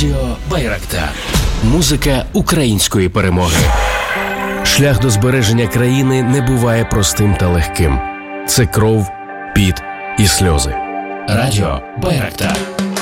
Радіо Байрактар. Музика української перемоги. Шлях до збереження країни не буває простим та легким. Це кров, піт і сльози. Радіо Байрактар.